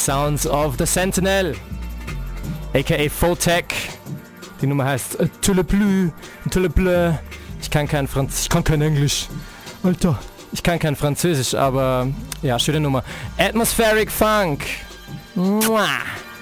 Sounds of the Sentinel, aka Photek. Die Nummer heißt Tout le bleu. Ich kann kein Englisch. Alter, ich kann kein Französisch, aber ja, schöne Nummer. Atmospheric Funk. Mua.